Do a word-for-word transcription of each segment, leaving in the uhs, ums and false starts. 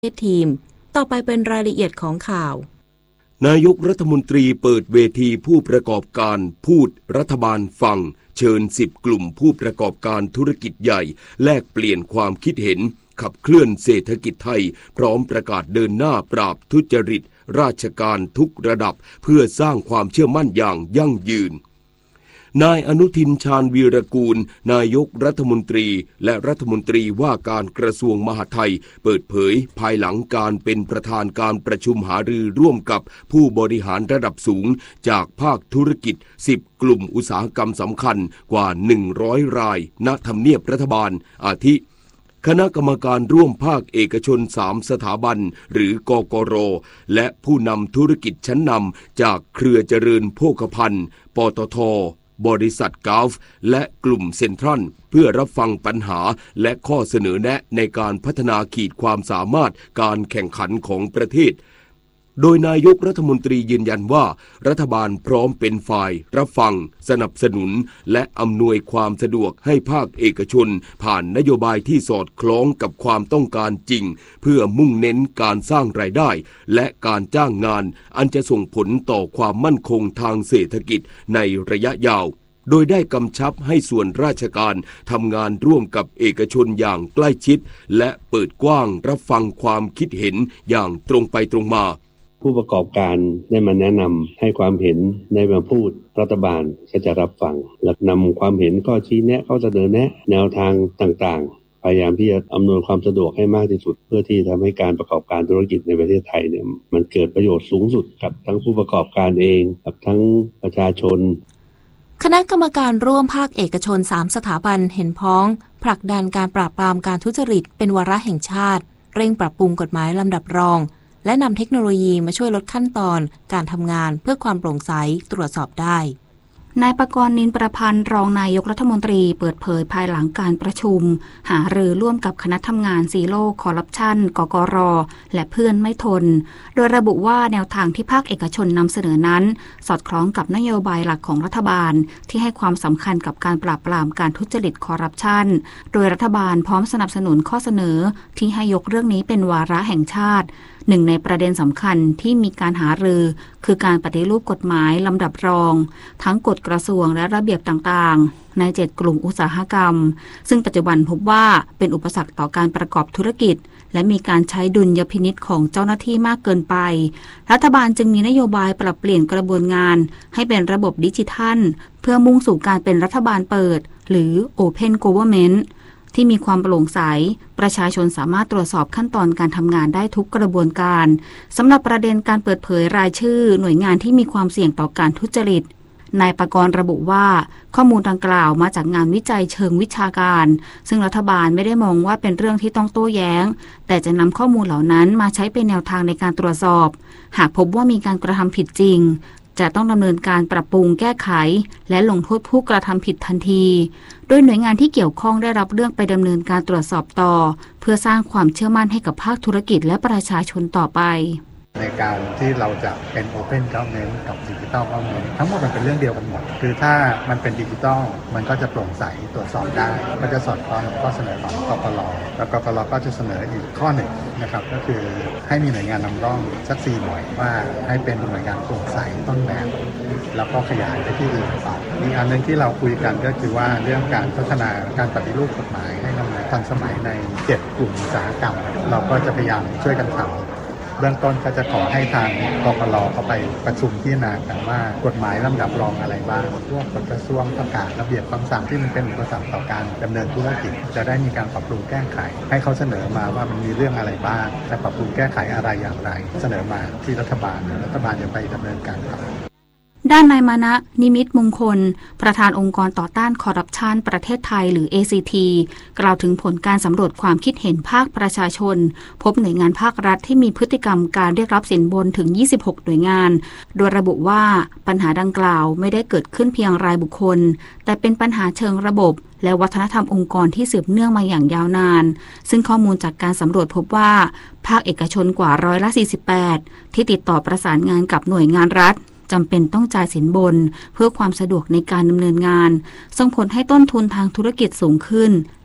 ทีมต่อไปเป็นรายละเอียดของข่าวนายกรัฐมนตรีเปิดเวทีผู้ประกอบการพูดรัฐบาลฟังเชิญสิบกลุ่มผู้ประกอบการธุรกิจใหญ่แลกเปลี่ยนความคิดเห็นขับเคลื่อนเศรษฐกิจไทยพร้อมประกาศเดินหน้าปราบทุจริตราชการทุกระดับเพื่อสร้างความเชื่อมั่นอย่างยั่งยืนนายอนุทินชาญวีรกูลนายกรัฐมนตรีและรัฐมนตรีว่าการกระทรวงมหาดไทยเปิดเผยภายหลังการเป็นประธานการประชุมหารือร่วมกับผู้บริหารระดับสูงจากภาคธุรกิจสิบกลุ่มอุตสาหกรรมสำคัญกว่าหนึ่งร้อยรายณทำเนียบรัฐบาลอาทิคณะกรรมการร่วมภาคเอกชนสามสถาบันหรือกกร.และผู้นำธุรกิจชั้นนำจากเครือเจริญโภคภัณฑ์ปตท.บริษัทกอล์ฟและกลุ่มเซ็นทรัลเพื่อรับฟังปัญหาและข้อเสนอแนะในการพัฒนาขีดความสามารถการแข่งขันของประเทศโดยนายกรัฐมนตรียืนยันว่ารัฐบาลพร้อมเป็นฝ่ายรับฟังสนับสนุนและอำนวยความสะดวกให้ภาคเอกชนผ่านนโยบายที่สอดคล้องกับความต้องการจริงเพื่อมุ่งเน้นการสร้างรายได้และการจ้างงานอันจะส่งผลต่อความมั่นคงทางเศรษฐกิจในระยะยาวโดยได้กำชับให้ส่วนราชการทำงานร่วมกับเอกชนอย่างใกล้ชิดและเปิดกว้างรับฟังความคิดเห็นอย่างตรงไปตรงมาผู้ประกอบการได้มาแนะนำให้ความเห็นได้มาพูดรัฐบาลก็จะรับฟังและนำความเห็นข้อชี้แนะข้อเสนอแนะแนวทางต่างๆพยายามที่จะอำนวยความสะดวกให้มากที่สุดเพื่อที่ทำให้การประกอบการธุรกิจในประเทศไทยเนี่ยมันเกิดประโยชน์สูงสุดกับทั้งผู้ประกอบการเองกับทั้งประชาชนคณะกรรมการร่วมภาคเอกชนสามสถาบันเห็นพ้องผลักดันการปราบปรามการทุจริตเป็นวาระแห่งชาติเร่งปรับปรุงกฎหมายลำดับรองและนำเทคโนโลยีมาช่วยลดขั้นตอนการทำงานเพื่อความโปร่งใสตรวจสอบได้นายปกรณ์นินประพันธ์รองนายกรัฐมนตรีเปิดเผยภายหลังการประชุมหารือร่วมกับคณะทำงานซีโร่คอร์รัปชันกกร.และเพื่อนไม่ทนโดยระบุว่าแนวทางที่ภาคเอกชนนำเสนอนั้นสอดคล้องกับนโยบายหลักของรัฐบาลที่ให้ความสำคัญกับการปราบปรามการทุจริตคอร์รัปชันโดยรัฐบาลพร้อมสนับสนุนข้อเสนอที่ให้ยกเรื่องนี้เป็นวาระแห่งชาติหนึ่งในประเด็นสำคัญที่มีการหารือคือการปฏิรูปกฎหมายลำดับรองทั้งกฎกระทรวงและระเบียบต่างๆในเจ็ดกลุ่มอุตสาหกรรมซึ่งปัจจุบันพบว่าเป็นอุปสรรคต่อการประกอบธุรกิจและมีการใช้ดุลยพินิจของเจ้าหน้าที่มากเกินไปรัฐบาลจึงมีนโยบายปรับเปลี่ยนกระบวนงานให้เป็นระบบดิจิทัลเพื่อมุ่งสู่การเป็นรัฐบาลเปิดหรือ Open Governmentที่มีความโปร่งใสประชาชนสามารถตรวจสอบขั้นตอนการทำงานได้ทุกกระบวนการสำหรับประเด็นการเปิดเผยรายชื่อหน่วยงานที่มีความเสี่ยงต่อการทุจริตนายปกรณ์ระบุว่าข้อมูลดังกล่าวมาจากงานวิจัยเชิงวิชาการซึ่งรัฐบาลไม่ได้มองว่าเป็นเรื่องที่ต้องโต้แย้งแต่จะนำข้อมูลเหล่านั้นมาใช้เป็นแนวทางในการตรวจสอบหากพบว่ามีการกระทำผิดจริงจะต้องดำเนินการปรับปรุงแก้ไขและลงโทษผู้กระทำผิดทันทีโดยหน่วยงานที่เกี่ยวข้องได้รับเรื่องไปดำเนินการตรวจสอบต่อเพื่อสร้างความเชื่อมั่นให้กับภาคธุรกิจและประชาชนต่อไปในการที่เราจะเป็น Open Government กับ Digital Government ทั้งหมดมันเป็นเรื่องเดียวกันหมดคือถ้ามันเป็นดิจิทัลมันก็จะโปร่งใสตรวจสอบได้ก็จะสอดคล้องกับข้อเสนอของกกร.แล้วกกร.ก็จะเสนออีกข้อหนึ่งนะครับก็คือให้มีหน่วยงานนำร่องสักสี่หน่วยว่าให้เป็นหน่วยงานโปร่งใสต้นแบบแล้วก็ขยายไปที่อื่นต่ออีกอันนึงที่เราคุยกันก็คือว่าเรื่องการพัฒนาการปฏิรูปกฎหมายให้ทันสมัยในเจ็ดกลุ่มอุตสาหกรรมเราก็จะพยายามช่วยกันทำเบื้องต้นก็จะขอให้ทางกกร.เข้าไปประชุมพิจารณากันว่ากฎหมายลำดับรองอะไรบ้างพวกกฎกระทรวงประกาศระเบียบคำสั่งที่มันเป็นอุปสรรคต่อการดำเนินธุรกิจจะได้มีการปรับปรุงแก้ไขให้เขาเสนอมาว่ามันมีเรื่องอะไรบ้างจะปรับปรุงแก้ไขอะไรอย่างไรเสนอมาที่รัฐบาลรัฐบาลจะไปดำเนินการครับด้านนายมานะนิมิตมงคลประธานองค์กรต่อต้านคอร์รัปชันประเทศไทยหรือ เอ ซี ที กล่าวถึงผลการสำรวจความคิดเห็นภาคประชาชนพบหน่วยงานภาครัฐที่มีพฤติกรรมการเรียกรับสินบนถึงยี่สิบหกหน่วยงานโดยระบุว่าปัญหาดังกล่าวไม่ได้เกิดขึ้นเพียงรายบุคคลแต่เป็นปัญหาเชิงระบบและวัฒนธรรมองค์กรที่สืบเนื่องมาอย่างยาวนานซึ่งข้อมูลจากการสำรวจพบว่าภาคเอกชนกว่าร้อยละสี่สิบแปดที่ติดต่อประสานงานกับหน่วยงานรัฐจำเป็นต้องจ่ายสินบนเพื่อความสะดวกในการดำเนินงานส่งผลให้ต้นทุนทางธุรกิจสูงขึ้น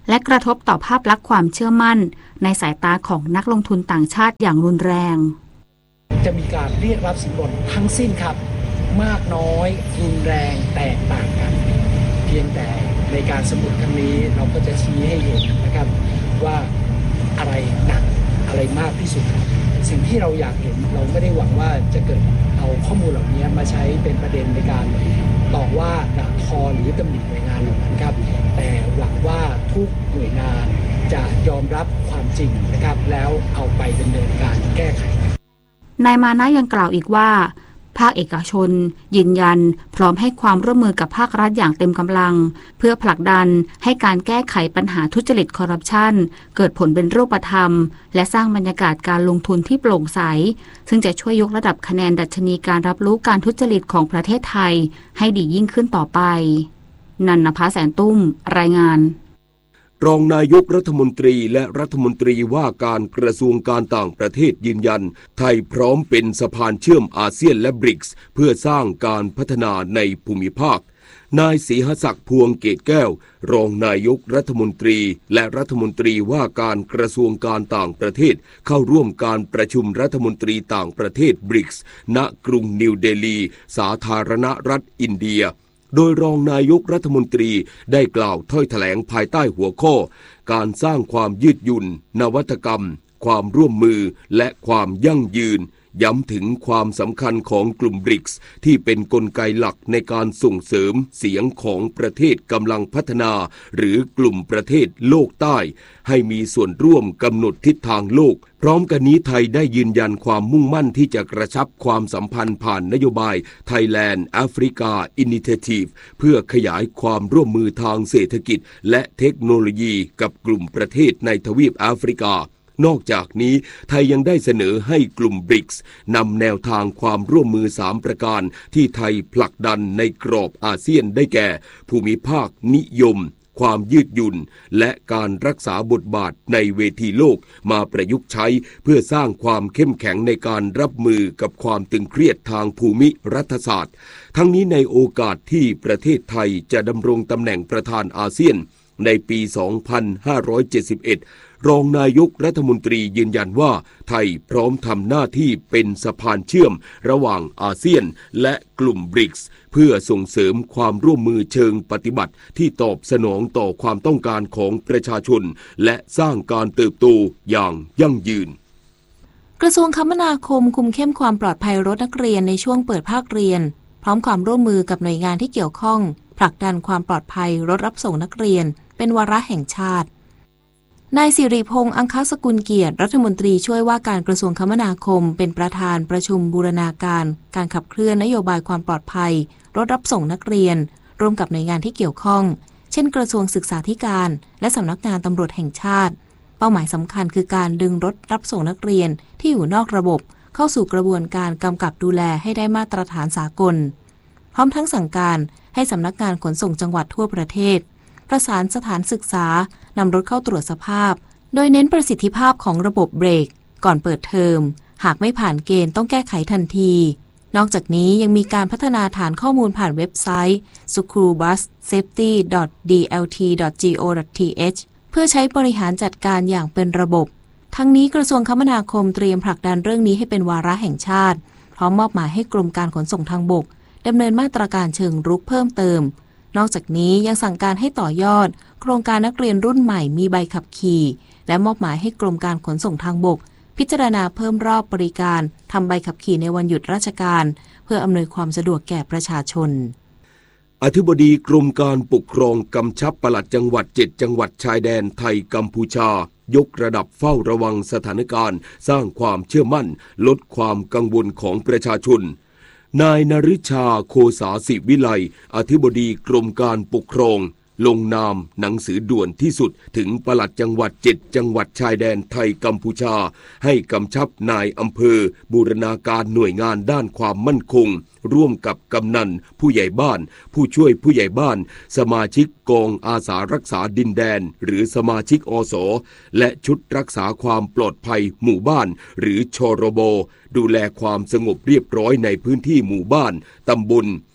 และกระทบต่อภาพลักษณ์ความเชื่อมั่นในสายตาของนักลงทุนต่างชาติอย่างรุนแรงจะมีการเรียกรับสินบนทั้งสิ้นครับมากน้อยรุนแรงแตกต่างกันเพียงแต่ในการสำรวจครั้งนี้เราก็จะชี้ให้เห็นนะครับว่าอะไรหนักอะไรมากที่สุดสิ่งที่เราอยากเห็นเราไม่ได้หวังว่าจะเกิดเอาข้อมูลเหล่านี้มาใช้เป็นประเด็นในการต่อว่าด่าทอหรือตำหนิหน่วยงานเหล่านั้นครับแต่หวังว่าทุกหน่วยงานจะยอมรับความจริงนะครับแล้วเอาไปดำเนินการแก้ไขนายมานะยังกล่าวอีกว่าภาคเอกชนยืนยันพร้อมให้ความร่วมมือกับภาครัฐอย่างเต็มกำลังเพื่อผลักดันให้การแก้ไขปัญหาทุจริตคอร์รัปชันเกิดผลเป็นรูปธรรมและสร้างบรรยากาศการลงทุนที่โปร่งใสซึ่งจะช่วยยกระดับคะแนนดัชนีการรับรู้การทุจริตของประเทศไทยให้ดียิ่งขึ้นต่อไปนันนภาแสนตุ้มรายงานรองนายกรัฐมนตรีและรัฐมนตรีว่าการกระทรวงการต่างประเทศยืนยันไทยพร้อมเป็นสะพานเชื่อมอาเซียนและบริกส์เพื่อสร้างการพัฒนาในภูมิภาคนายศรีหศักดิ์พวงเกตแก้วรองนายกรัฐมนตรีและรัฐมนตรีว่าการกระทรวงการต่างประเทศเข้าร่วมการประชุมรัฐมนตรีต่างประเทศบริกส์ณกรุงนิวเดลีสาธารณรัฐอินเดียโดยรองนายกรัฐมนตรีได้กล่าวถ้อยแถลงภายใต้หัวข้อการสร้างความยืดหยุ่นนวัตกรรมความร่วมมือและความยั่งยืนย้ำถึงความสำคัญของกลุ่มบริกส์ที่เป็นกลไกหลักในการส่งเสริมเสียงของประเทศกำลังพัฒนาหรือกลุ่มประเทศโลกใต้ให้มีส่วนร่วมกำหนดทิศทางโลกพร้อมกันนี้ไทยได้ยืนยันความมุ่งมั่นที่จะกระชับความสัมพันธ์ผ่านนโยบาย Thailand Africa Initiative เพื่อขยายความร่วมมือทางเศรษฐกิจและเทคโนโลยีกับกลุ่มประเทศในทวีปแอฟริกานอกจากนี้ไทยยังได้เสนอให้กลุ่มบริกส์นำแนวทางความร่วมมือสามประการที่ไทยผลักดันในกรอบอาเซียนได้แก่ภูมิภาคนิยมความยืดหยุ่นและการรักษาบทบาทในเวทีโลกมาประยุกต์ใช้เพื่อสร้างความเข้มแข็งในการรับมือกับความตึงเครียดทางภูมิรัฐศาสตร์ทั้งนี้ในโอกาสที่ประเทศไทยจะดำรงตำแหน่งประธานอาเซียนในปี สองพันห้าร้อยเจ็ดสิบเอ็ดรองนายกรัฐมนตรียืนยันว่าไทยพร้อมทำหน้าที่เป็นสะพานเชื่อมระหว่างอาเซียนและกลุ่มบริกส์เพื่อส่งเสริมความร่วมมือเชิงปฏิบัติที่ตอบสนองต่อความต้องการของประชาชนและสร้างการเติบโตอย่างยั่งยืนกระทรวงคมนาคมคุมเข้มความปลอดภัยรถนักเรียนในช่วงเปิดภาคเรียนพร้อมความร่วมมือกับหน่วยงานที่เกี่ยวข้องผลักดันความปลอดภัยรถรับส่งนักเรียนเป็นวาระแห่งชาตินายสิริพงษ์อังคสกุลเกียรติรัฐมนตรีช่วยว่าการกระทรวงคมนาคมเป็นประธานประชุมบูรณาการการขับเคลื่อนนโยบายความปลอดภัยรถรับส่งนักเรียนร่วมกับหน่วยงานที่เกี่ยวข้องเช่นกระทรวงศึกษาธิการและสำนักงานตำรวจแห่งชาติเป้าหมายสำคัญคือการดึงรถรับส่งนักเรียนที่อยู่นอกระบบเข้าสู่กระบวนการกำกับดูแลให้ได้มาตรฐานสากลพร้อมทั้งสั่งการให้สำนักงานขนส่งจังหวัดทั่วประเทศประสานสถานศึกษานำรถเข้าตรวจสภาพโดยเน้นประสิทธิภาพของระบบเบรกก่อนเปิดเทอมหากไม่ผ่านเกณฑ์ต้องแก้ไขทันทีนอกจากนี้ยังมีการพัฒนาฐานข้อมูลผ่านเว็บไซต์ สคูลบัสเซฟตี้ ดอท ดี แอล ที ดอท จี โอ ดอท ที เอช เพื่อใช้บริหารจัดการอย่างเป็นระบบทั้งนี้กระทรวงคมนาคมเตรียมผลักดันเรื่องนี้ให้เป็นวาระแห่งชาติพร้อมมอบหมายให้กรมการขนส่งทางบกดำเนินมาตรการเชิงรุกเพิ่มเติมนอกจากนี้ยังสั่งการให้ต่อยอดโครงการนักเรียนรุ่นใหม่มีใบขับขี่และมอบหมายให้กรมการขนส่งทางบกพิจารณาเพิ่มรอบบริการทำใบขับขี่ในวันหยุดราชการเพื่ออำนวยความสะดวกแก่ประชาชนอธิบดีกรมการปกครองกำชับปลัดจังหวัดเจ็ดจังหวัดชายแดนไทยกัมพูชายกระดับเฝ้าระวังสถานการณ์สร้างความเชื่อมั่นลดความกังวลของประชาชนนายนฤชาโคสาสิวิไลอธิบดีกรมการปกครองลงนามหนังสือด่วนที่สุดถึงปลัดจังหวัดเจ็ดจังหวัดชายแดนไทยกัมพูชาให้กำชับนายอำเภอบูรณาการหน่วยงานด้านความมั่นคงร่วมกับกำนันผู้ใหญ่บ้านผู้ช่วยผู้ใหญ่บ้านสมาชิกกองอาสารักษาดินแดนหรือสมาชิกอสและชุดรักษาความปลอดภัยหมู่บ้านหรือชรบดูแลความสงบเรียบร้อยในพื้นที่หมู่บ้านตำบล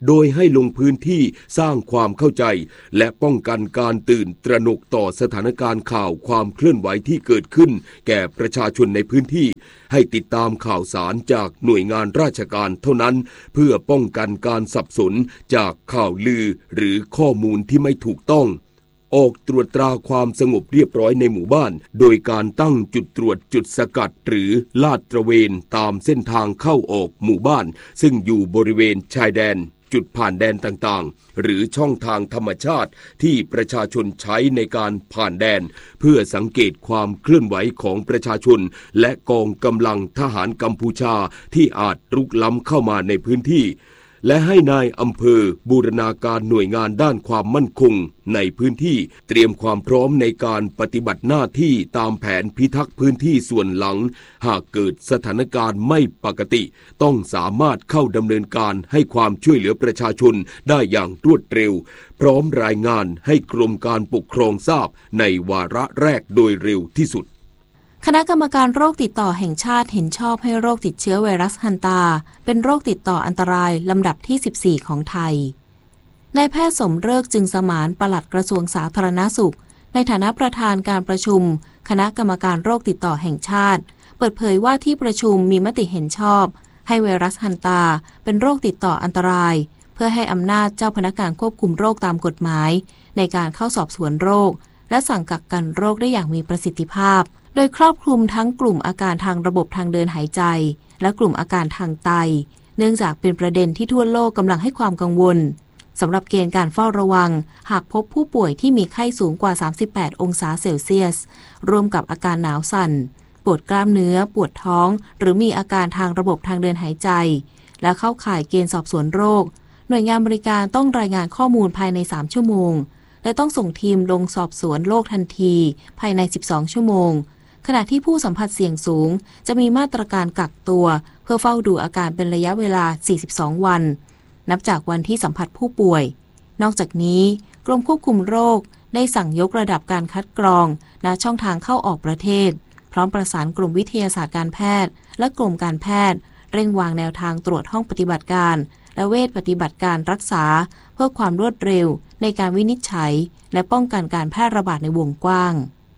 โดยให้ลงพื้นที่สร้างความเข้าใจและป้องกันการตื่นตระหนกต่อสถานการณ์ข่าวความเคลื่อนไหวที่เกิดขึ้นแก่ประชาชนในพื้นที่ให้ติดตามข่าวสารจากหน่วยงานราชการเท่านั้นเพื่อป้องกันการสับสนจากข่าวลือหรือข้อมูลที่ไม่ถูกต้องออกตรวจตราความสงบเรียบร้อยในหมู่บ้านโดยการตั้งจุดตรวจจุดสกัดหรือลาดตระเวนตามเส้นทางเข้าออกหมู่บ้านซึ่งอยู่บริเวณชายแดนจุดผ่านแดนต่างๆหรือช่องทางธรรมชาติที่ประชาชนใช้ในการผ่านแดนเพื่อสังเกตความเคลื่อนไหวของประชาชนและกองกำลังทหารกัมพูชาที่อาจรุกล้ำเข้ามาในพื้นที่และให้นายอำเภอบูรณาการหน่วยงานด้านความมั่นคงในพื้นที่เตรียมความพร้อมในการปฏิบัติหน้าที่ตามแผนพิทักษ์พื้นที่ส่วนหลังหากเกิดสถานการณ์ไม่ปกติต้องสามารถเข้าดำเนินการให้ความช่วยเหลือประชาชนได้อย่างรวดเร็วพร้อมรายงานให้กรมการปกครองทราบในวาระแรกโดยเร็วที่สุดคณะกรรมการโรคติดต่อแห่งชาติเห็นชอบให้โรคติดเชื้อไวรัสฮันตาเป็นโรคติดต่ออันตรายลำดับที่สิบสี่ของไทยนายแพทย์สมฤกษ์จึงสมานปลัดกระทรวงสาธารณสุขในฐานะประธานการประชุมคณะกรรมการโรคติดต่อแห่งชาติเปิดเผยว่าที่ประชุมมีมติเห็นชอบให้ไวรัสฮันตาเป็นโรคติดต่ออันตรายเพื่อให้อำนาจเจ้าพนักงานควบคุมโรคตามกฎหมายในการเข้าสอบสวนโรคและสั่งกักกันโรคได้อย่างมีประสิทธิภาพโดยครอบคลุมทั้งกลุ่มอาการทางระบบทางเดินหายใจและกลุ่มอาการทางไตเนื่องจากเป็นประเด็นที่ทั่วโลกกำลังให้ความกังวลสำหรับเกณฑ์การเฝ้าระวังหากพบผู้ป่วยที่มีไข้สูงกว่าสามสิบแปดองศาเซลเซียสร่วมกับอาการหนาวสั่นปวดกล้ามเนื้อปวดท้องหรือมีอาการทางระบบทางเดินหายใจและเข้าข่ายเกณฑ์สอบสวนโรคหน่วยงานบริการต้องรายงานข้อมูลภายในสามชั่วโมงและต้องส่งทีมลงสอบสวนโรคทันทีภายในสิบสองชั่วโมงขณะที่ผู้สัมผัสเสี่ยงสูงจะมีมาตรการกักตัวเพื่อเฝ้าดูอาการเป็นระยะเวลาสี่สิบสองวันนับจากวันที่สัมผัสผู้ป่วยนอกจากนี้กรมควบคุมโรคได้สั่งยกระดับการคัดกรองณช่องทางเข้าออกประเทศพร้อมประสานกรมวิทยาศาสตร์การแพทย์และกรมการแพทย์เร่งวางแนวทางตรวจห้องปฏิบัติการและเวชปฏิบัติการรักษาเพื่อความรวดเร็วในการวินิจฉัยและป้องกันการแพร่ระบาดในวงกว้าง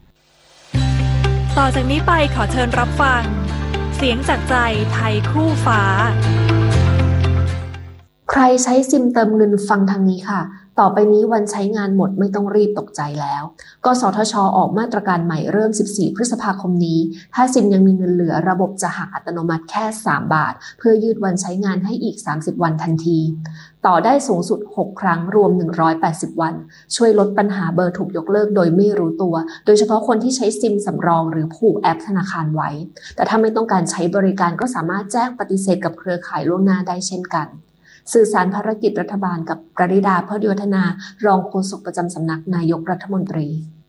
ต่อจากนี้ไปขอเชิญรับฟังเสียงจากใจไทยคู่ฟ้าใครใช้ซิมเติมเงินฟังทางนี้ค่ะต่อไปนี้วันใช้งานหมดไม่ต้องรีบตกใจแล้วกสทช.ออกมาตรการใหม่เริ่มสิบสี่พฤษภาคมนี้ถ้าซิมยังมีเงินเหลือระบบจะหักอัตโนมัติแค่สามบาทเพื่อยืดวันใช้งานให้อีกสามสิบวันทันทีต่อได้สูงสุดหกครั้งรวมหนึ่งร้อยแปดสิบวันช่วยลดปัญหาเบอร์ถูกยกเลิกโดยไม่รู้ตัวโดยเฉพาะคนที่ใช้ซิมสำรองหรือผูกแอปธนาคารไว้แต่ถ้าไม่ต้องการใช้บริการก็สามารถแจ้งปฏิเสธกับเครือข่ายล่วงหน้าได้เช่นกันสื่อสารภารกิจรัฐบาลกับกฤษดาเพื่อดิวัฒนารองโฆษกประจำสำนักนายกรัฐมนตรี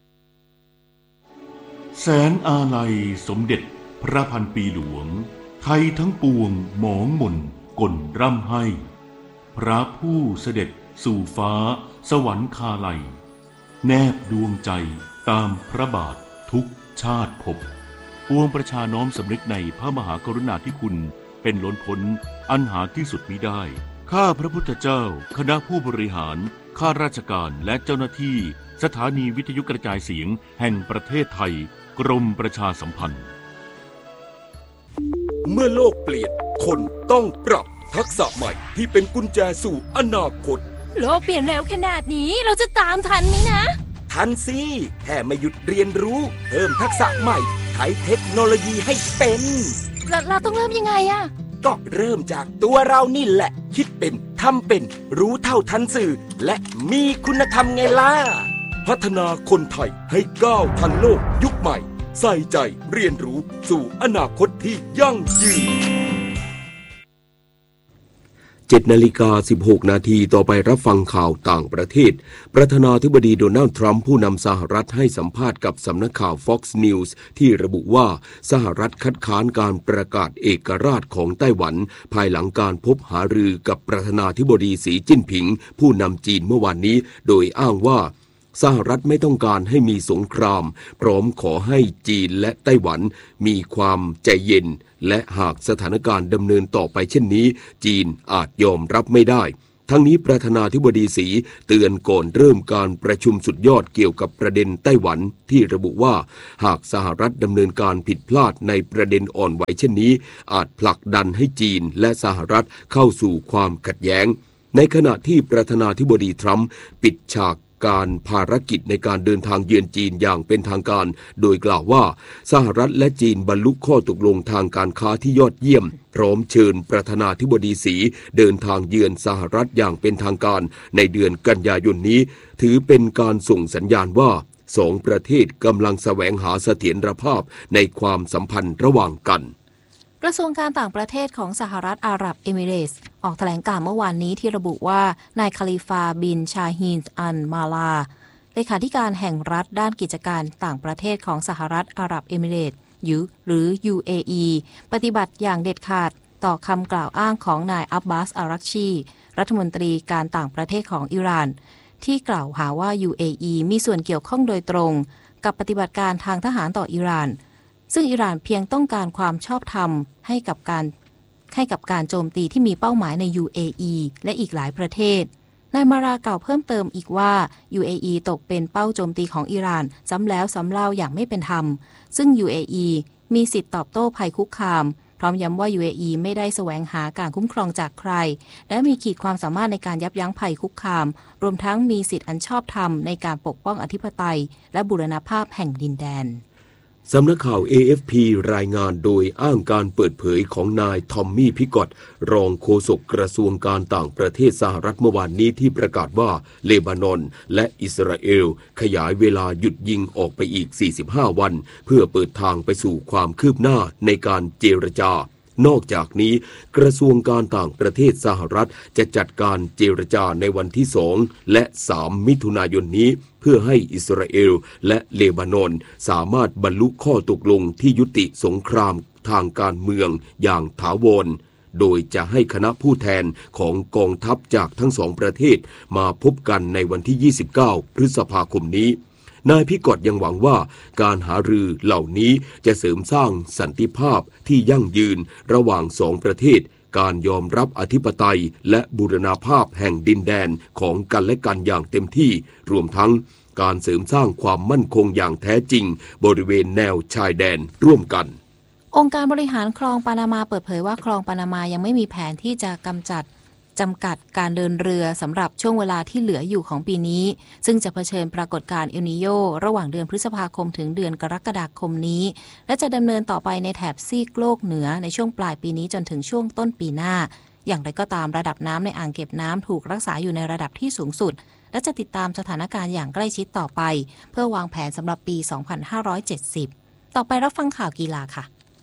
แสนอาลัยสมเด็จพระพันปีหลวงไทยทั้งปวงหมองหม่นก่นร่ำให้พระผู้เสด็จสู่ฟ้าสวรรคาลัยแนบดวงใจตามพระบาททุกชาติภพปวงประชาน้อมสำนึกในพระมหากรุณาธิคุณเป็นล้นพ้นอันหาที่สุดมิได้ข้าพระพุทธเจ้าคณะผู้บริหารข้าราชการและเจ้าหน้าที่สถานีวิทยุกระจายเสียงแห่งประเทศไทยกรมประชาสัมพันธ์เมื่อโลกเปลี่ยนคนต้องปรับทักษะใหม่ที่เป็นกุญแจสู่อนาคตโลกเปลี่ยนเร็วขนาดนี้เราจะตามทันไหมนะทันสิแค่ไม่หยุดเรียนรู้เพิ่มทักษะใหม่ใช้เทคโนโลยีให้เป็นเราเราต้องเริ่มยังไงอะก็เริ่มจากตัวเรานี่แหละคิดเป็นทำเป็นรู้เท่าทันสื่อและมีคุณธรรมไงล่ะพัฒนาคนไทยให้ก้าวทันโลกยุคใหม่ใส่ใจเรียนรู้สู่อนาคตที่ยั่งยืนเจ็ดนาฬิกาสิบหกนาทีต่อไปรับฟังข่าวต่างประเทศประธานาธิบดีโดนัลด์ทรัมป์ผู้นำสหรัฐให้สัมภาษณ์กับสำนักข่าว Fox News ที่ระบุว่าสหรัฐคัดค้านการประกาศเอกราชของไต้หวันภายหลังการพบหารือกับประธานาธิบดีสีจิ้นผิงผู้นำจีนเมื่อวานนี้โดยอ้างว่าสหรัฐไม่ต้องการให้มีสงครามพร้อมขอให้จีนและไต้หวันมีความใจเย็นและหากสถานการณ์ดำเนินต่อไปเช่นนี้จีนอาจยอมรับไม่ได้ทั้งนี้ประธานาธิบดีสีเตือนก่อนเริ่มการประชุมสุดยอดเกี่ยวกับประเด็นไต้หวันที่ระบุว่าหากสหรัฐดำเนินการผิดพลาดในประเด็นอ่อนไหวเช่นนี้อาจผลักดันให้จีนและสหรัฐเข้าสู่ความขัดแย้งในขณะที่ประธานาธิบดีทรัมป์ปิดฉากการภารกิจในการเดินทางเยือนจีนอย่างเป็นทางการโดยกล่าวว่าสหรัฐและจีนบรรลุข้อตกลงทางการค้าที่ยอดเยี่ยมพร้อมเชิญประธานาธิบดีสีเดินทางเยือนสหรัฐอย่างเป็นทางการในเดือนกันยายนนี้ถือเป็นการส่งสัญญาณว่าสองประเทศกำลังแสวงหาเสถียรภาพในความสัมพันธ์ระหว่างกันกระทรวงการต่างประเทศของสหรัฐอาหรับเอมิเรตส์ออกแถลงการเมื่อวานนี้ที่ระบุว่านายคาลิฟาบินชาฮีนอันมาลาเลขาธิการแห่งรัฐด้านกิจการต่างประเทศของสหรัฐอาหรับเอมิเรตส์หรือ ยู เอ อี ปฏิบัติอย่างเด็ดขาดต่อคำกล่าวอ้างของนายอับบาสอารักชีรัฐมนตรีการต่างประเทศของอิหร่านที่กล่าวหาว่า ยู เอ อี มีส่วนเกี่ยวข้องโดยตรงกับปฏิบัติการทางทหารต่ออิหร่านซึ่งอิหร่านเพียงต้องการความชอบธรรมให้กับการให้กับการโจมตีที่มีเป้าหมายใน ยู เอ อี และอีกหลายประเทศนายมารากล่าวเพิ่มเติมอีกว่า ยู เอ อี ตกเป็นเป้าโจมตีของอิหร่านซ้ำแล้วซ้ำเล่าอย่างไม่เป็นธรรมซึ่ง ยู เอ อี มีสิทธิ์ตอบโต้ภัยคุกคามพร้อมย้ำว่า ยู เอ อี ไม่ได้แสวงหาการคุ้มครองจากใครและมีขีดความสามารถในการยับยั้งภัยคุกคามรวมทั้งมีสิทธิอันชอบธรรมในการปกป้องอธิปไตยและบูรณภาพแห่งดินแดนสำนักข่าว เอ เอฟ พี รายงานโดยอ้างการเปิดเผยของนายทอมมี่พิกอตรองโฆษกกระทรวงการต่างประเทศสหรัฐเมื่อวานนี้ที่ประกาศว่าเลบานอนและอิสราเอลขยายเวลาหยุดยิงออกไปอีกสี่สิบห้าวันเพื่อเปิดทางไปสู่ความคืบหน้าในการเจรจานอกจากนี้กระทรวงการต่างประเทศสหรัฐจะจัดการเจรจาในวันที่สองและสามมิถุนายนนี้เพื่อให้อิสราเอลและเลบานอนสามารถบรรลุข้อตกลงที่ยุติสงครามทางการเมืองอย่างถาวรโดยจะให้คณะผู้แทนของกองทัพจากทั้งสองประเทศมาพบกันในวันที่ยี่สิบเก้าพฤษภาคมนี้นายพิกอตยังหวังว่าการหารือเหล่านี้จะเสริมสร้างสันติภาพที่ยั่งยืนระหว่างสองประเทศการยอมรับอธิปไตยและบูรณภาพแห่งดินแดนของกันและกันอย่างเต็มที่รวมทั้งการเสริมสร้างความมั่นคงอย่างแท้จริงบริเวณแนวชายแดนร่วมกันองค์การบริหารคลองปานามาเปิดเผยว่าคลองปานามายังไม่มีแผนที่จะกำจัดจำกัดการเดินเรือสำหรับช่วงเวลาที่เหลืออยู่ของปีนี้ซึ่งจะเผชิญปรากฏการณ์เอลนีโญระหว่างเดือนพฤษภาคมถึงเดือนกรกฎาคมนี้และจะดำเนินต่อไปในแถบซีกโลกเหนือในช่วงปลายปีนี้จนถึงช่วงต้นปีหน้าอย่างไรก็ตามระดับน้ำในอ่างเก็บน้ำถูกรักษาอยู่ในระดับที่สูงสุดและจะติดตามสถานการณ์อย่างใกล้ชิดต่อไปเพื่อวางแผนสำหรับปี สองพันห้าร้อยเจ็ดสิบ ต่อไปรับฟังข่าวกีฬาค่ะ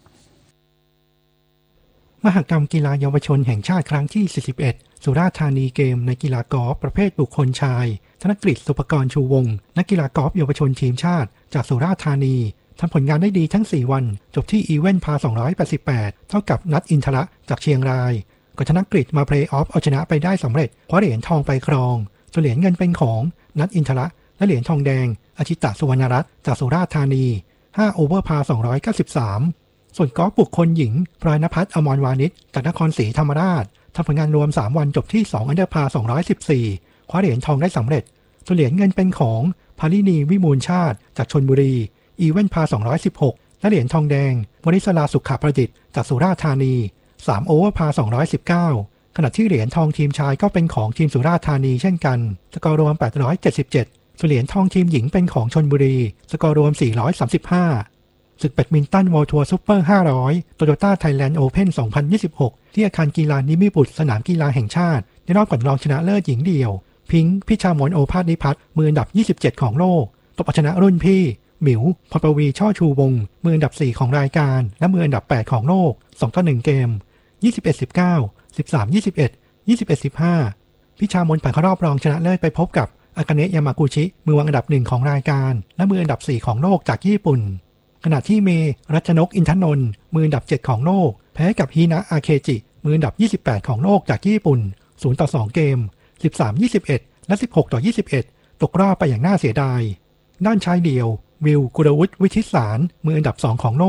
มหกรรมกีฬาเยาวชนแห่งชาติครั้งที่สี่สิบเอ็ดสุราษฎร์ธานีเกมในกีฬากอล์ฟประเภทบุคคลชายธนกฤษ สุภกรชูวงศ์นักกีฬากอล์ฟเยาวชนทีมชาติจากสุราษฎร์ธานีทำผลงานได้ดีทั้งสี่วันจบที่อีเวนต์พาสองร้อยแปดสิบแปดเท่ากับนัทอินทระจากเชียงรายก่อนธนกฤษมาเพลย์ออฟเอาชนะไปได้สำเร็จคว้าเหรียญทองไปครองส่วนเหรียญเงินเป็นของนัทอินทระและเหรียญทองแดงอาชิตะสุวรรณรัตน์จากสุราษฎร์ธานีห้าโอเวอร์พาสองร้อยเก้าสิบสามส่วนกอล์ฟบุคคลหญิงพลอยณภัทร อมรวานิชจากนครศรีธรรมราชทำผลงานรวมสามวันจบที่สองอันเดอร์พาสองร้อยสิบสี่คว้าเหรียญทองได้สำเร็จส่วนเหรียญเงินเป็นของภารินีวิมูลชาติจากชลบุรีอีเวนต์พาสองร้อยสิบหกและเหรียญทองแดงวริศราสุขประดิษฐ์จากสุราษฎร์ธานีสามโอเวอร์พาสองร้อยสิบเก้าขณะที่เหรียญทองทีมชายก็เป็นของทีมสุราษฎร์ธานีเช่นกันสกอร์รวมแปดร้อยเจ็ดสิบเจ็ดส่วนเหรียญทองทีมหญิงเป็นของชลบุรีสกอร์รวมสี่ร้อยสามสิบห้าศึกแบดมินตันวอลทัวร์ซุปเปอร์ห้าร้อยโตโยต้าไทยแลนด์โอเพ่นสองพันยี่สิบหกที่อาคารกีฬานิมิบุตรสนามกีฬาแห่งชาติในรอบก่อนรองชนะเลิศหญิงเดี่ยวพิงค์พิชามนโอภาสนิพัฒน์มืออันดับยี่สิบเจ็ดของโลกตบเอาชนะรุ่นพี่หมิวพรปวีช่อชูวงศ์มืออันดับสี่ของรายการและมืออันดับแปดของโลกสองต่อหนึ่งเกมยี่สิบเอ็ด สิบเก้า สิบสาม ยี่สิบเอ็ด ยี่สิบเอ็ด สิบห้าพิชามนผ่านเข้ารอบรองชนะเลิศไปพบกับอากาเนะยามากุชิมือวางอันดับหนึ่งของรายการและมืออันดับสี่ของโลกจากญี่ปุ่นขณะที่เมรัชนกอินทนนท์มืออันดับเจ็ดของโลกแพ้กับฮินะอาเคจิมืออันดับยี่สิบแปดของโลกจากญี่ปุ่นศูนย์ต่อสองเกมสิบสาม ยี่สิบเอ็ดและสิบหกต่อยี่สิบเอ็ดตกรอบไปอย่างน่าเสียดายด้านชายเดี่ยววิวกุลวุฒิวิชิตสารมืออันดับสองของโลก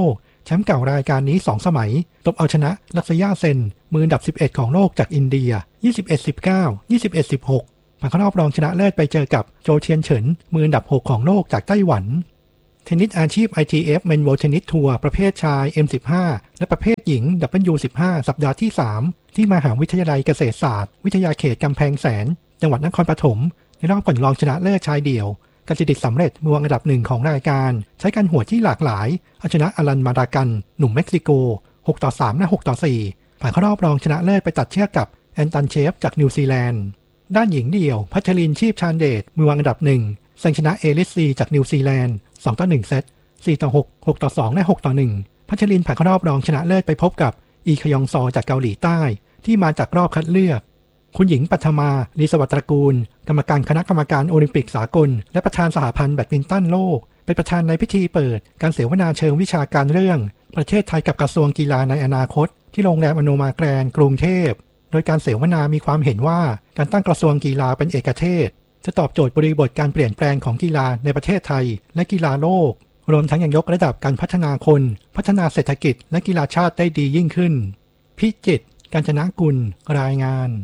แชมป์เก่ารายการนี้สองสมัยตบเอาชนะลักษยาเซนมืออันดับสิบเอ็ดของโลกจากอินเดีย ยี่สิบเอ็ด สิบเก้า ยี่สิบเอ็ด สิบหก ผ่านเข้ารอบรองชนะเลิศไปเจอกับโจเทียนเฉินมืออันดับหกของโลกจากไต้หวันเทนนิสอาชีพ ไอ ที เอฟ Men World Tennis Tour ประเภทชาย เอ็ม สิบห้า และประเภทหญิง ดับเบิลยู สิบห้า สัปดาห์ที่สามที่มหาวิทยาลัยเกษตรศาสตร์วิทยาเขตกำแพงแสนจังหวัดนครปฐมในรอบก่อนรองชนะเลิศชายเดี่ยวกสิดิษฐ์สำเร็จมือวางอันดับหนึ่งของรายการใช้การหัวที่หลากหลายเอาชนะอลันมาดากันหนุ่มเม็กซิโกหกต่อสามและหกต่อสี่ผ่านเข้ารอบรองชนะเลิศไปตัดเชือกกับแอนตันเชฟจากนิวซีแลนด์ด้านหญิงเดี่ยวพัชรินชีพชาญเดชมือวางอันดับหนึ่งแซงชนะเอลิสซีจากนิวซีแลนด์สองต่อหนึ่งเซตสี่ต่อหก หกต่อสองและหกต่อหนึ่งพัชรินผ่านเข้ารอบรองชนะเลิศไปพบกับอีคยองซอจากเกาหลีใต้ที่มาจากรอบคัดเลือกคุณหญิงปัทมาลีสวัสดิ์ตระกูลกรรมการคณะกรรมการโอลิมปิกสากลและประธานสหพันธ์แบดมินตันโลกเป็นประธานในพิธีเปิดการเสวนาเชิงวิชาการเรื่องประเทศไทยกับกระทรวงกีฬาในอนาคตที่โรงแรมอโนมาแกรนด์กรุงเทพโดยการเสวนามีความเห็นว่าการตั้งกระทรวงกีฬาเป็นเอกเทศจะตอบโจทย์บริบทการเปลี่ยนแปลงของกีฬาในประเทศไทยและกีฬาโลกรวมทั้งยังยกระดับการพัฒนาคนพัฒนาเศรษฐกิจและกีฬาชาติได้ดียิ่งขึ้นพิจิตรกาญจนกุลรายงาน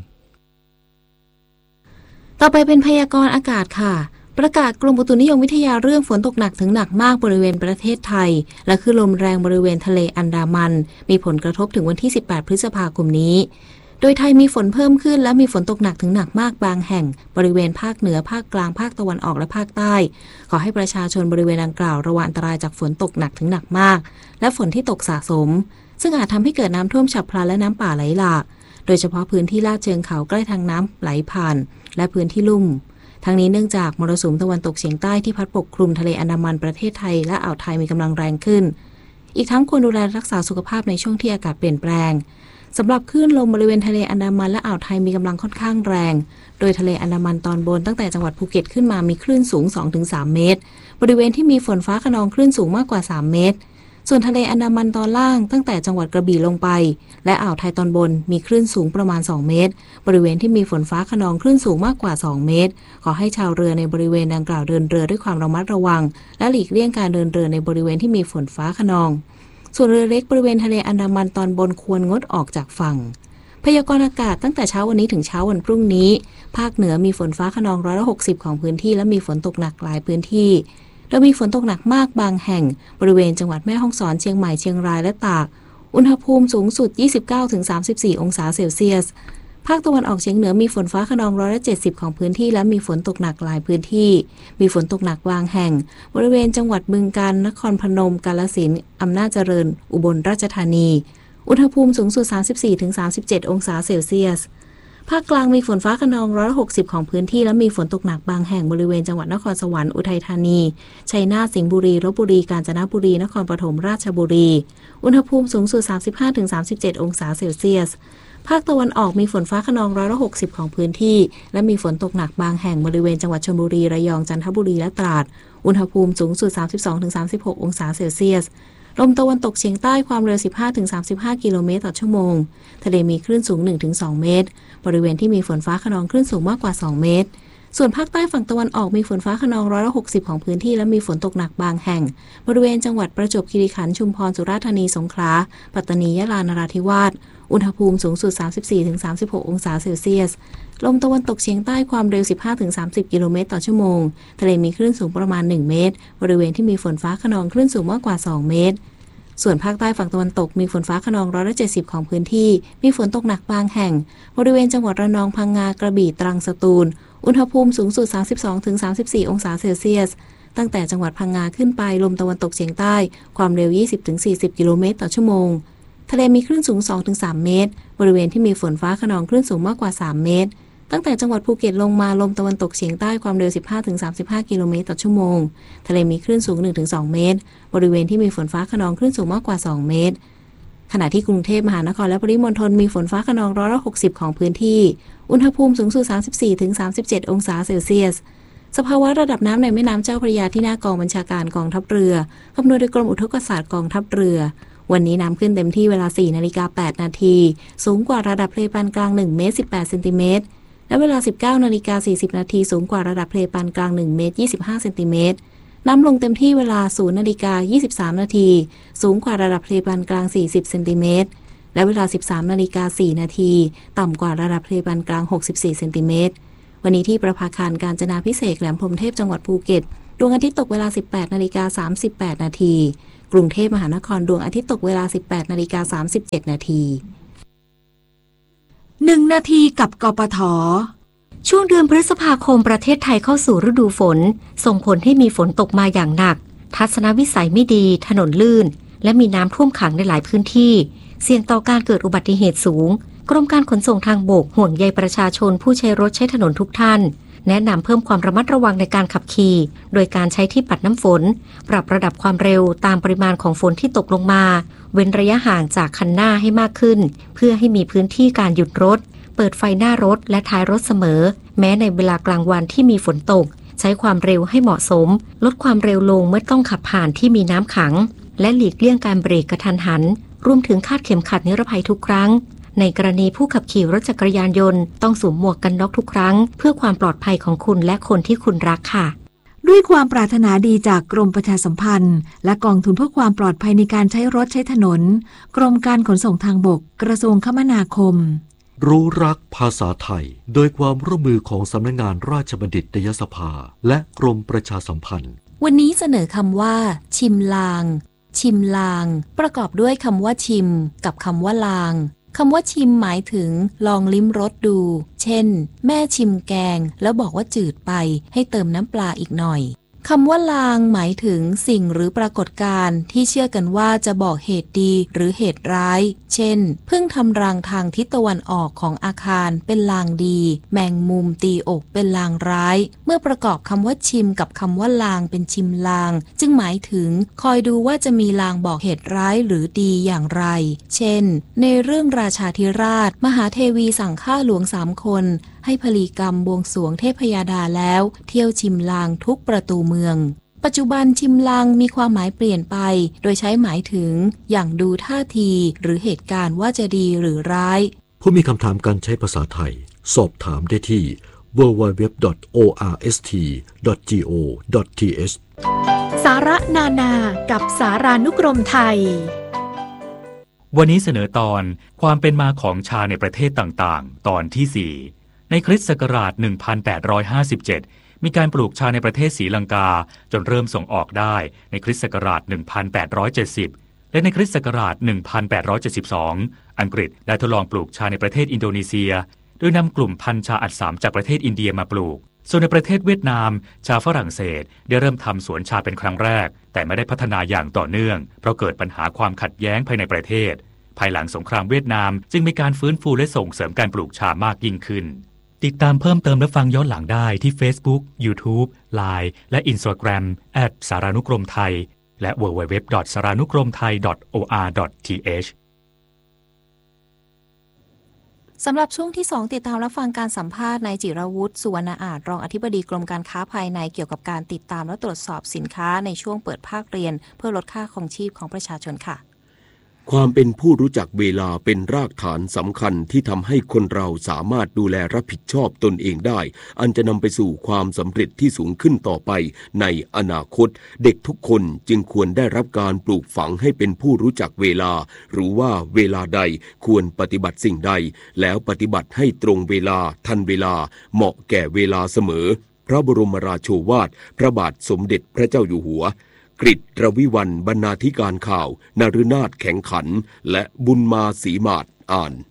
ต่อไปเป็นพยากรณ์อากาศค่ะประกาศกรมอุตุนิยมวิทยาเรื่องฝนตกหนักถึงหนักมากบริเวณประเทศไทยและคลื่นลมแรงบริเวณทะเลอันดามันมีผลกระทบถึงวันที่สิบแปดพฤษภาคมนี้โดยไทยมีฝนเพิ่มขึ้นและมีฝนตกหนักถึงหนักมากบางแห่งบริเวณภาคเหนือภาคกลางภาคตะวันออกและภาคใต้ขอให้ประชาชนบริเวณดังกล่าวระวังอันตรายจากฝนตกหนักถึงหนักมากและฝนที่ตกสะสมซึ่งอาจทำให้เกิดน้ำท่วมฉับพลันและน้ำป่าไหลหลากโดยเฉพาะพื้นที่ลาดเชิงเขาใกล้ทางน้ำไหลผ่านและพื้นที่ลุ่มทั้งนี้เนื่องจากมรสุมตะวันตกเฉียงใต้ที่พัดปกคลุมทะเลอันดามันประเทศไทยและอ่าวไทยมีกำลังแรงขึ้นอีกทั้งควรดูแลรักษาสุขภาพในช่วงที่อากาศเปลี่ยนแปลงสำหรับคลื่นลมบริเวณทะเลอันดามันและอ่าวไทยมีกำลังค่อนข้างแรงโดยทะเลอันดามันตอนบนตั้งแต่จังหวัดภูเก็ตขึ้นมามีคลื่นสูง สองถึงสาม เมตรบริเวณที่มีฝนฟ้าคะนองคลื่นสูงมากกว่าสามเมตรส่วนทะเลอันดามันตอนล่างตั้งแต่จังหวัดกระบี่ลงไปและอ่าวไทยตอนบนมีคลื่นสูงประมาณสองเมตรบริเวณที่มีฝนฟ้าคะนองคลื่นสูงมากกว่าสองเมตรขอให้ชาวเรือในบริเวณดังกล่าวเดินเรือด้วยความระมัดระวังและหลีกเลี่ยงการเดินเรือในบริเวณที่มีฝนฟ้าคะนองส่วนเรือเล็กบริเวณทะเลอันดามันตอนบนควรงดออกจากฝั่งพยากรณ์อากาศตั้งแต่เช้าวันนี้ถึงเช้าวันพรุ่งนี้ภาคเหนือมีฝนฟ้าคะนองร้อยละหกสิบของพื้นที่และมีฝนตกหนักหลายพื้นที่โดยมีฝนตกหนักมากบางแห่งบริเวณจังหวัดแม่ฮ่องสอนเชียงใหม่เชียงรายและตากอุณหภูมิสูงสุด ยี่สิบเก้าถึงสามสิบสี่ องศาเซลเซียสภาคตะวันออกเฉียงเหนือมีฝนฟ้าคะนองร้อยละเจ็ดสิบของพื้นที่และมีฝนตกหนักหลายพื้นที่มีฝนตกหนักบางแห่งบริเวณจังหวัดบึงกาฬนครพนมกาฬสินธุ์อำนาจเจริญอุบลราชธานีอุณหภูมิสูงสุด สามสิบสี่ถึงสามสิบเจ็ด องศาเซลเซียสภาคกลางมีฝนฟ้าคะนองร้อยละหกสิบของพื้นที่และมีฝนตกหนักบางแห่งบริเวณจังหวัดนครสวรรค์อุทัยธานีชัยนาทสิงห์บุรีลพบุรีกาญจนบุรีนครปฐมราชบุรีอุณหภูมิสูงสุด สามสิบห้าถึงสามสิบเจ็ด องศาเซลเซียสภาคตะวันออกมีฝนฟ้าคะนองร้อยละหกสิบของพื้นที่และมีฝนตกหนักบางแห่งบริเวณจังหวัดชลบุรีระยองจันทบุรีและตราดอุณหภูมิสูงสุด สามสิบสองถึงสามสิบหก องศาเซลเซียสลมตะวันตกเฉียงใต้ความเร็ว สิบห้าถึงสามสิบห้า กิโลเมตรต่อชั่วโมงทะเลมีคลื่นสูง หนึ่งถึงสอง เมตรบริเวณที่มีฝนฟ้าคะนองคลื่นสูงมากกว่าสองเมตรส่วนภาคใต้ฝั่งตะวันออกมีฝนฟ้าคะนองร้อยละหกสิบของพื้นที่และมีฝนตกหนักบางแห่งบริเวณจังหวัดประจวบคีรีขันธ์ชุมพรสุราษฎร์ธานีสงขลาปัตตานียะลานราธิวาสอุณหภูมิสูงสุด สามสิบสี่ถึงสามสิบหก องศาเซลเซียสลมตะวันตกเฉียงใต้ความเร็ว สิบห้าถึงสามสิบ กิโลเมตรต่อชั่วโมงทะเลมีคลื่นสูงประมาณหนึ่งเมตรบริเวณที่มีฝนฟ้าคะนองคลื่นสูงมากกว่าสองเมตรส่วนภาคใต้ฝั่งตะวันตกมีฝนฟ้าคะนองร้อยละเจ็ดสิบของพื้นที่มีฝนตกหนักบางแห่งบริเวณจังหวัดระนองพังงากระบี่ตรังสตูลอุณหภูมิสูงสุด สามสิบสองถึงสามสิบสี่ องศาเซลเซียสตั้งแต่จังหวัดพังงาขึ้นไปลมตะวันตกเฉียงใต้ความเร็ว ยี่สิบถึงสี่สิบ กิโลเมตรต่อชั่วโมงทะเลมีคลื่นสูง สองถึงสาม เมตรบริเวณที่มีฝนฟ้าคะนองคลื่นสูงมากกว่าสามเมตรตั้งแต่จังหวัดภูเก็ตลงมาลมตะวันตกเฉียงใต้ความเร็ว สิบห้าถึงสามสิบห้า กิโลเมตรต่อชั่วโมงทะเลมีคลื่นสูง หนึ่งถึงสอง เมตรบริเวณที่มีฝนฟ้าคะนองคลื่นสูงมากกว่าสองเมตรขณะที่กรุงเทพมหานครและปริมณฑลมีฝนฟ้าคะนองร้อยละหกสิบของพื้นที่อุณหภูมิสูงสุด สามสิบสี่ถึงสามสิบเจ็ด องศาเซลเซียสสภาวะระดับน้ำในแม่น้ำเจ้าพระยาที่หน้ากองบัญชาการกองทัพเรือคำนวณโดยกรมอุทกศาสตร์กองทัพเรือวันนี้น้ำขึ้นเต็มที่เวลา สี่นาฬิกาแปดนาทีสูงกว่าระดับทะเลปานกลางหนึ่งเมตรสิบแปดเซนติเมตรและเวลา สิบเก้านาฬิกาสี่สิบนาทีสูงกว่าระดับทะเลปานกลางหนึ่งเมตรยี่สิบห้าเซนติเมตรน้ำลงเต็มที่เวลา ศูนย์นาฬิกายี่สิบสามนาทีสูงกว่าระดับทะเลปานกลางสี่สิบเซนติเมตรและเวลา สิบสามนาฬิกาสี่นาทีต่ำกว่าระดับทะเลปานกลางหกสิบสี่เซนติเมตรวันนี้ที่ประภาคารกาญจนาภิเษกแหลมพรหมเทพจังหวัดภูเก็ตดวงอาทิตย์ตกเวลา สิบแปดนาฬิกาสามสิบแปดนาทีกรุงเทพมหานครดวงอาทิตย์ตกเวลา สิบแปดนาฬิกาสามสิบเจ็ดนาทีหนึ่งนาทีกับกปท. ช่วงเดือนพฤษภาคมประเทศไทยเข้าสู่ฤดูฝนส่งผลให้มีฝนตกมาอย่างหนักทัศนวิสัยไม่ดีถนนลื่นและมีน้ำท่วมขังในหลายพื้นที่เสี่ยงต่อการเกิดอุบัติเหตุสูงกรมการขนส่งทางบกห่วงใยประชาชนผู้ใช้รถใช้ถนนทุกท่านแนะนำเพิ่มความระมัดระวังในการขับขี่โดยการใช้ที่ปัดน้ำฝนปรับระดับความเร็วตามปริมาณของฝนที่ตกลงมาเว้นระยะห่างจากคันหน้าให้มากขึ้นเพื่อให้มีพื้นที่การหยุดรถเปิดไฟหน้ารถและท้ายรถเสมอแม้ในเวลากลางวันที่มีฝนตกใช้ความเร็วให้เหมาะสมลดความเร็วลงเมื่อต้องขับผ่านที่มีน้ำขังและหลีกเลี่ยงการเบรกกระทันหันรวมถึงคาดเข็มขัดนิรภัยทุกครั้งในกรณีผู้ขับขี่รถจักรยานยนต์ต้องสวมหมวกกันน็อกทุกครั้งเพื่อความปลอดภัยของคุณและคนที่คุณรักค่ะด้วยความปรารถนาดีจากกรมประชาสัมพันธ์และกองทุนเพื่อความปลอดภัยในการใช้รถใช้ถนนกรมการขนส่งทางบกกระทรวงคมนาคมรู้รักภาษาไทยโดยความร่วมมือของสำนักงานราชบัณฑิตยสภาและกรมประชาสัมพันธ์วันนี้เสนอคำว่าชิมลางชิมลางประกอบด้วยคำว่าชิมกับคำว่าลางคำว่าชิมหมายถึงลองลิ้มรสดูเช่นแม่ชิมแกงแล้วบอกว่าจืดไปให้เติมน้ำปลาอีกหน่อยคำว่าลางหมายถึงสิ่งหรือปรากฏการณ์ที่เชื่อกันว่าจะบอกเหตุดีหรือเหตุร้ายเช่นพึ่งทำรังทางทิศตะวันออกของอาคารเป็นลางดีแมงมุมตีอกเป็นลางร้ายเมื่อประกอบคำว่าชิมกับคำว่าลางเป็นชิมลางจึงหมายถึงคอยดูว่าจะมีลางบอกเหตุร้ายหรือดีอย่างไรเช่นในเรื่องราชาธิราชมหาเทวีสั่งฆ่าหลวงสามคนให้พลีกรรมบวงสรวงเทพยดาแล้วเที่ยวชิมลางทุกประตูเมืองปัจจุบันชิมลางมีความหมายเปลี่ยนไปโดยใช้หมายถึงอย่างดูท่าทีหรือเหตุการณ์ว่าจะดีหรือร้ายผู้มีคำถามการใช้ภาษาไทยสอบถามได้ที่ ดับเบิลยู ดับเบิลยู ดับเบิลยู ดอท โอ อาร์ เอส ที ดอท จี โอ ดอท ที เอชสาระนานากับสารานุกรมไทยวันนี้เสนอตอนความเป็นมาของชาในประเทศต่างๆตอนที่สี่ในคริสต์ศักราช หนึ่งพันแปดร้อยห้าสิบเจ็ด มีการปลูกชาในประเทศศรีลังกาจนเริ่มส่งออกได้ในคริสต์ศักราช หนึ่งพันแปดร้อยเจ็ดสิบ และในคริสต์ศักราช หนึ่งพันแปดร้อยเจ็ดสิบสอง อังกฤษได้ทดลองปลูกชาในประเทศอินโดนีเซียโดยนำกลุ่มพันธุ์ชาอัดสามจากประเทศอินเดียมาปลูกส่วนในประเทศเวียดนามชาฝรั่งเศสได้เริ่มทำสวนชาเป็นครั้งแรกแต่ไม่ได้พัฒนาอย่างต่อเนื่องเพราะเกิดปัญหาความขัดแย้งภายในประเทศภายหลังสงครามเวียดนามจึงมีการฟื้นฟูและส่งเสริมการปลูกชามากยิ่งขึ้นติดตามเพิ่มเติมและฟังย้อนหลังได้ที่ Facebook YouTube ไลน์ และ Instagram แอท สารานุกรมไทยและ ดับเบิลยู ดับเบิลยู ดับเบิลยู ดอท สารานุกรมไทย ดอท โอ อาร์ ดอท ที เอชสำหรับช่วงที่สองติดตามรับฟังการสัมภาษณ์นายจิรวุฒิ สุวรรณอาจรองอธิบดีกรมการค้าภายในเกี่ยวกับการติดตามและตรวจสอบสินค้าในช่วงเปิดภาคเรียนเพื่อลดค่าครองชีพของประชาชนค่ะความเป็นผู้รู้จักเวลาเป็นรากฐานสำคัญที่ทำให้คนเราสามารถดูแลรับผิดชอบตนเองได้อันจะนำไปสู่ความสำเร็จที่สูงขึ้นต่อไปในอนาคตเด็กทุกคนจึงควรได้รับการปลูกฝังให้เป็นผู้รู้จักเวลารู้ว่าเวลาใดควรปฏิบัติสิ่งใดแล้วปฏิบัติให้ตรงเวลาทันเวลาเหมาะแก่เวลาเสมอพระบรมราโชวาทพระบาทสมเด็จพระเจ้าอยู่หัวกฤษ รวิวรรณ บรรณาธิการข่าวนฤนาถแข็งขันและบุญมาศรีมาศอ่าน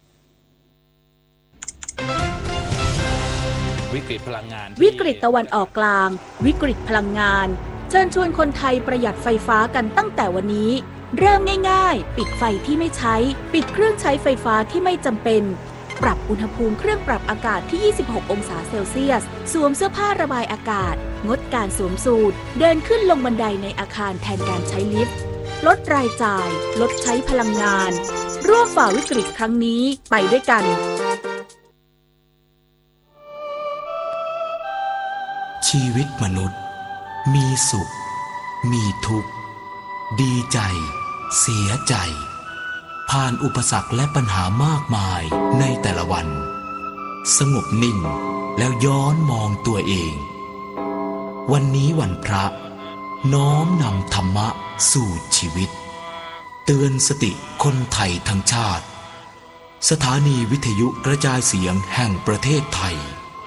วิกฤตพลังงานวิกฤตตะวันออกกลางวิกฤตพลังงานเชิญชวนคนไทยประหยัดไฟฟ้ากันตั้งแต่วันนี้เริ่มง่ายๆปิดไฟที่ไม่ใช้ปิดเครื่องใช้ไฟฟ้าที่ไม่จำเป็นปรับอุณหภูมิเครื่องปรับอากาศที่ยี่สิบหกองศาเซลเซียสสวมเสื้อผ้าระบายอากาศงดการสวมสูทเดินขึ้นลงบันไดในอาคารแทนการใช้ลิฟต์ลดรายจ่ายลดใช้พลังงานร่วมฝ่าวิกฤตครั้งนี้ไปด้วยกันชีวิตมนุษย์มีสุขมีทุกข์ดีใจเสียใจผ่านอุปสรรคและปัญหามากมายในแต่ละวันสงบนิ่งแล้วย้อนมองตัวเองวันนี้วันพระน้อมนำธรรมะสู่ชีวิตเตือนสติคนไทยทั้งชาติสถานีวิทยุกระจายเสียงแห่งประเทศไทย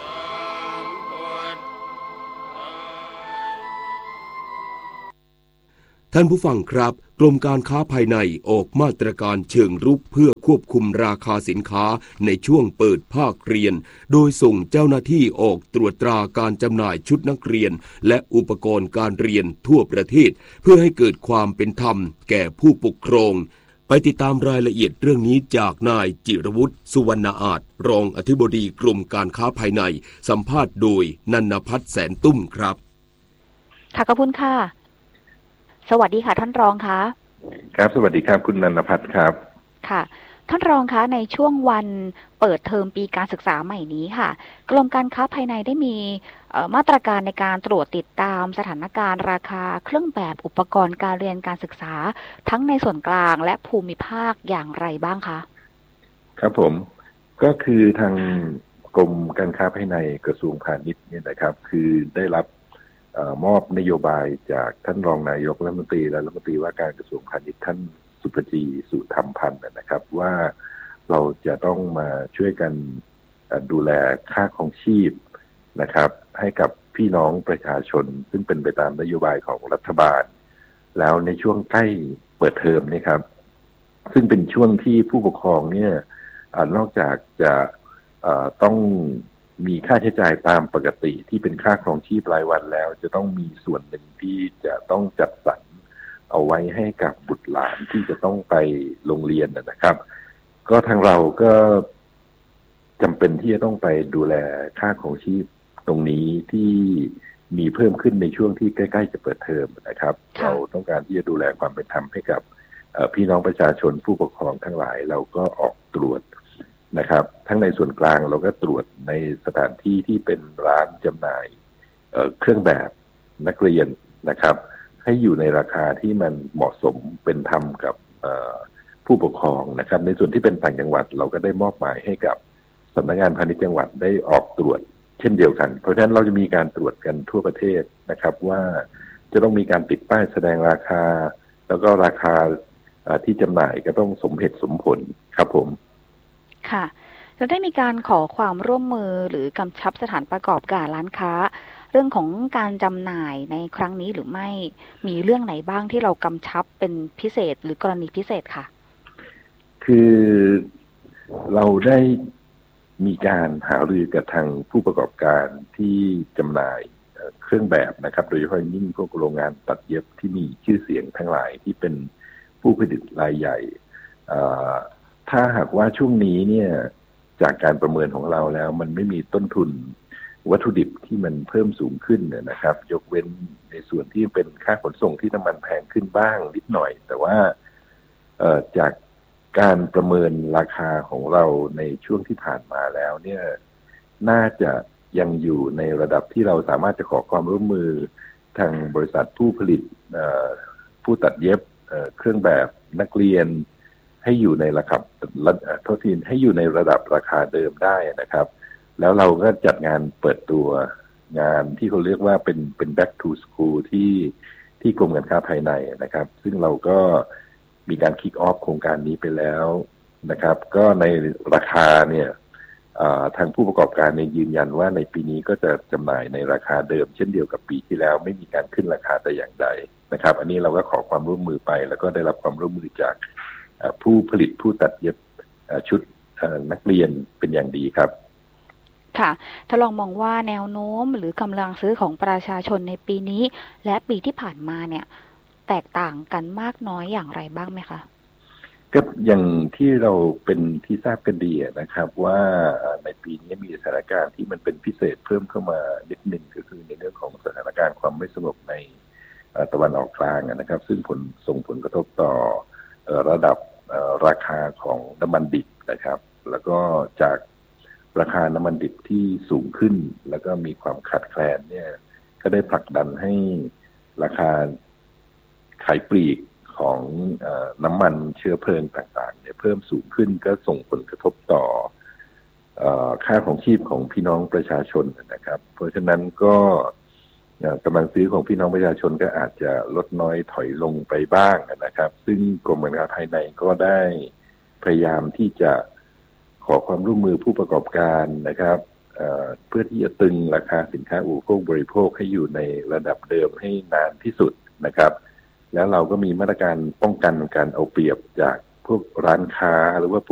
ท่านผู้ฟังครับกรมการค้าภายในออกมาตรการเชิงรุกเพื่อควบคุมราคาสินค้าในช่วงเปิดภาคเรียนโดยส่งเจ้าหน้าที่ออกตรวจตราการจำหน่ายชุดนักเรียนและอุปกรณ์การเรียนทั่วประเทศเพื่อให้เกิดความเป็นธรรมแก่ผู้ปกครองไปติดตามรายละเอียดเรื่องนี้จากนายจิรวุฒิสุวรรณอาจรองอธิบดีกรมการค้าภายในสัมภาษณ์โดยนันพัฒน์แสนตุ้มครับค่ะขอบคุณค่ะสวัสดีค่ะท่านรองคะครับสวัสดีครับคุณนันพัฒน์ครับค่ะท่านรองคะในช่วงวันเปิดเทอมปีการศึกษาใหม่นี้ค่ะกรมการค้าภายในได้มีมาตรการในการตรวจติดตามสถานการณ์ราคาเครื่องแบบอุปกรณ์การเรียนการศึกษาทั้งในส่วนกลางและภูมิภาคอย่างไรบ้างคะครับผมก็คือทางกรมการค้าภายในกระทรวงพาณิชย์เนี่ยนะครับคือได้รับมอบนโยบายจากท่านรองนายกรัฐมนตรีและรัฐมนตรีว่าการกระทรวงพาณิชย์ท่านสุภจีสุธรรมพันธ์นะครับว่าเราจะต้องมาช่วยกันดูแลค่าครองชีพนะครับให้กับพี่น้องประชาชนซึ่งเป็นไปตามนโยบายของรัฐบาลแล้วในช่วงใกล้เปิดเทอมนี่ครับซึ่งเป็นช่วงที่ผู้ปกครองเนี่ยนอกจากจะต้องมีค่าใช้จ่ายตามปกติที่เป็นค่าครองชีพรายวันแล้วจะต้องมีส่วนหนึ่งที่จะต้องจัดสรรเอาไว้ให้กับบุตรหลานที่จะต้องไปโรงเรียนนะครับก็ทางเราก็จำเป็นที่จะต้องไปดูแลค่าครองชีพตรงนี้ที่มีเพิ่มขึ้นในช่วงที่ใกล้ๆจะเปิดเทอมนะครับเราต้องการที่จะดูแลความเป็นธรรมให้กับพี่น้องประชาชนผู้ปกครองทั้งหลายเราก็ออกตรวจนะครับทั้งในส่วนกลางเราก็ตรวจในสถานที่ที่เป็นร้านจำหน่ายเอ่อเครื่องแบบนักเรียนนะครับให้อยู่ในราคาที่มันเหมาะสมเป็นธรรมกับผู้ปกครองนะครับในส่วนที่เป็นต่างจังหวัดเราก็ได้มอบหมายให้กับสำนักงานพาณิชย์จังหวัดได้ออกตรวจเช่นเดียวกันเพราะฉะนั้นเราจะมีการตรวจกันทั่วประเทศนะครับว่าจะต้องมีการติดป้ายแสดงราคาแล้วก็ราคาที่จำหน่ายก็ต้องสมเหตุสมผลครับผมค่ะเราได้มีการขอความร่วมมือหรือกำชับสถานประกอบการร้านค้าเรื่องของการจำหน่ายในครั้งนี้หรือไม่มีเรื่องไหนบ้างที่เรากำชับเป็นพิเศษหรือกรณีพิเศษค่ะคือเราได้มีการหารือกับทางผู้ประกอบการที่จำหน่ายเครื่องแบบนะครับโดยเฉพาะยิ่งพวกโรงงานตัดเย็บที่มีชื่อเสียงทั้งหลายที่เป็นผู้ผลิตรายใหญ่ถ้าหากว่าช่วงนี้เนี่ยจากการประเมินของเราแล้วมันไม่มีต้นทุนวัตถุดิบที่มันเพิ่มสูงขึ้นเนี่ยนะครับยกเว้นในส่วนที่เป็นค่าขนส่งที่น้ำมันแพงขึ้นบ้างนิดหน่อยแต่ว่าจากการประเมินราคาของเราในช่วงที่ผ่านมาแล้วเนี่ยน่าจะยังอยู่ในระดับที่เราสามารถจะขอความร่วมมือทางบริษัทผู้ผลิตผู้ตัดเย็บเครื่องแบบนักเรียนให้อยู่ในระดับโทษทีให้อยู่ในระดับราคาเดิมได้นะครับแล้วเราก็จัดงานเปิดตัวงานที่เขาเรียกว่าเป็นเป็น back to school ที่ที่กรมการค้าภายในนะครับซึ่งเราก็มีการ kick off โครงการนี้ไปแล้วนะครับก็ในราคาเนี่ยทางผู้ประกอบการเนี่ยยืนยันว่าในปีนี้ก็จะจำหน่ายในราคาเดิมเช่นเดียวกับปีที่แล้วไม่มีการขึ้นราคาแต่อย่างใดนะครับอันนี้เราก็ขอความร่วมมือไปแล้วก็ได้รับความร่วมมือจากผู้ผลิตผู้ตัดเย็บชุดนักเรียนเป็นอย่างดีครับค่ะถ้าลองมองว่าแนวโน้มหรือกำลังซื้อของประชาชนในปีนี้และปีที่ผ่านมาเนี่ยแตกต่างกันมากน้อยอย่างไรบ้างไหมคะก็อย่างที่เราเป็นที่ทราบกันดีนะครับว่าในปีนี้มีสถานการณ์ที่มันเป็นพิเศษเพิ่มเข้ามานิดหนึ่งก็คือในเรื่องของสถานการณ์ความไม่สงบในตะวันออกกลางนะครับซึ่งผลส่งผลกระทบต่อระดับราคาของน้ำมันดิบนะครับแล้วก็จากราคาน้ำมันดิบที่สูงขึ้นแล้วก็มีความขาดแคลนเนี่ยก็ได้ผลักดันให้ราคาขายปลีกของเอ่อน้ำมันเชื้อเพลิงต่างๆเนี่ยเพิ่มสูงขึ้นก็ส่งผลกระทบต่อเอ่อค่าของชีพของพี่น้องประชาชนนะครับเพราะฉะนั้นก็กำลังซื้อของพี่น้องประชาชนก็อาจจะลดน้อยถอยลงไปบ้างนะครับซึ่งกรมการค้าภายในก็ได้พยายามที่จะขอความร่วมมือผู้ประกอบการนะครับเอ่อเพื่อที่จะตึงราคาสินค้าอุปโภคบริโภคให้อยู่ในระดับเดิมให้นานที่สุดนะครับแล้วเราก็มีมาตรการป้องกันการเอาเปรียบจากพวกร้านค้าหรือว่า